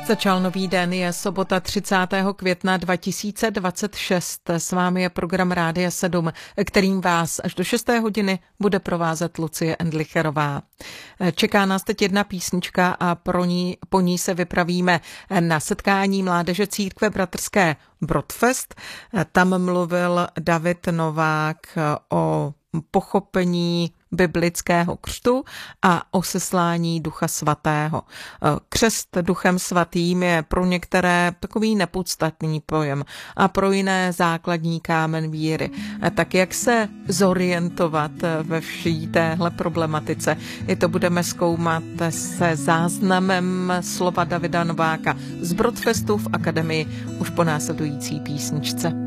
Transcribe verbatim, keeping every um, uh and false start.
Začal nový den, je sobota třicátého května dva tisíce dvacet šest. S vámi je program Rádia sedm, kterým vás až do šesté hodiny bude provázet Lucie Endlicherová. Čeká nás teď jedna písnička a pro ní, po ní se vypravíme na setkání Mládeže církve bratrské Brodfest. Tam mluvil David Novák o pochopení biblického křtu a o seslání Ducha Svatého. Křest Duchem Svatým je pro některé takový nepodstatný pojem a pro jiné základní kámen víry. Tak jak se zorientovat ve vší téhle problematice? I to budeme zkoumat se záznamem slova Davida Nováka z Brodfestu v Akademii už po následující písničce.